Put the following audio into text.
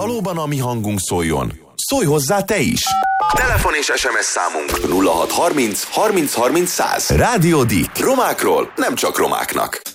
valóban a mi hangunk szóljon, szólj hozzá te is! Telefon és SMS számunk 0630 30 30 100. Rádió Dick. Romákról nem csak romáknak.